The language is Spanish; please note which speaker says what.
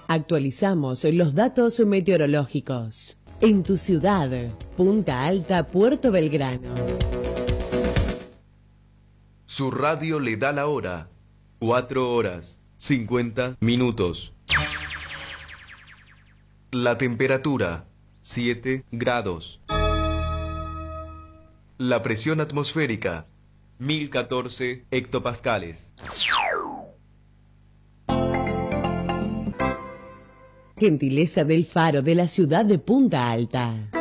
Speaker 1: Actualizamos los datos meteorológicos. En tu ciudad, Punta Alta, Puerto Belgrano.
Speaker 2: Su radio le da la hora. 4 horas, 50 minutos. La temperatura, 7 grados. La presión atmosférica, 1014 hectopascales.
Speaker 1: Gentileza del Faro de la ciudad de Punta Alta.